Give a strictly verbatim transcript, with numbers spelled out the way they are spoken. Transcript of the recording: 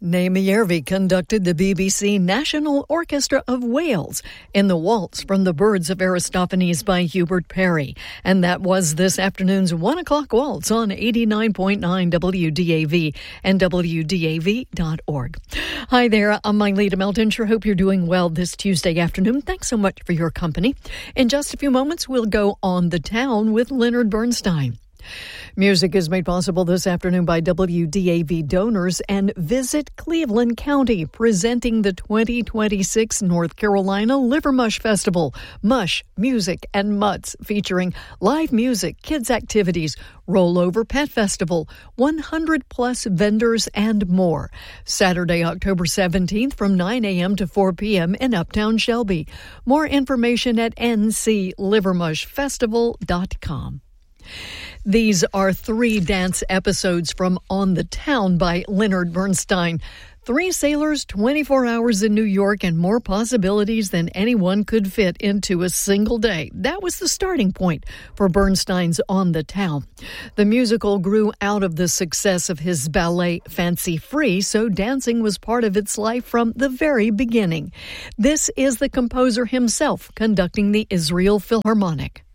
Naomi Järvi conducted the B B C National Orchestra of Wales in the Waltz from the Birds of Aristophanes by Hubert Parry. And that was this afternoon's one o'clock waltz on eighty-nine point nine W D A V and W D A V dot org. Hi there, I'm Myleta Melton. Sure hope you're doing well this Tuesday afternoon. Thanks so much for your company. In just a few moments, we'll go on the town with Leonard Bernstein. Music is made possible this afternoon by W D A V donors and Visit Cleveland County, presenting the twenty twenty-six North Carolina Livermush Festival. Mush, music, and mutts, featuring live music, kids' activities, rollover pet festival, one hundred plus vendors, and more. Saturday, October seventeenth from nine a.m. to four p.m. in Uptown Shelby. More information at n c livermush festival dot com. These are three dance episodes from On the Town by Leonard Bernstein. Three sailors, twenty-four hours in New York, and more possibilities than anyone could fit into a single day. That was the starting point for Bernstein's On the Town. The musical grew out of the success of his ballet Fancy Free, so dancing was part of its life from the very beginning. This is the composer himself conducting the Israel Philharmonic.